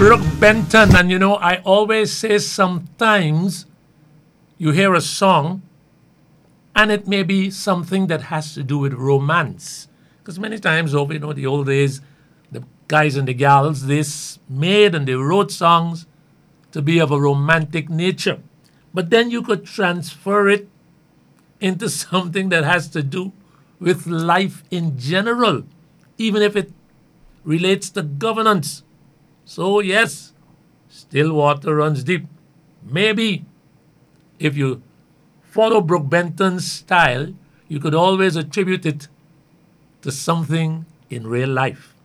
Brooke Benton, and I always say sometimes you hear a song and it may be something that has to do with romance. Because many times over, the old days, the guys and the gals, made and they wrote songs to be of a romantic nature. But then you could transfer it into something that has to do with life in general, even if it relates to governance. So, yes, still water runs deep. Maybe if you follow Brooke Benton's style, you could always attribute it to something in real life.